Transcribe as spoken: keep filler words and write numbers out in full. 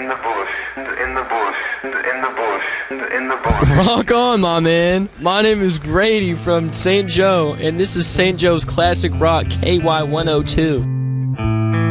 in the bush, in the bush, in the bush, in the bush. Rock on, my man. My name is Grady from Saint Joe, and this is Saint Joe's Classic Rock K Y one oh two.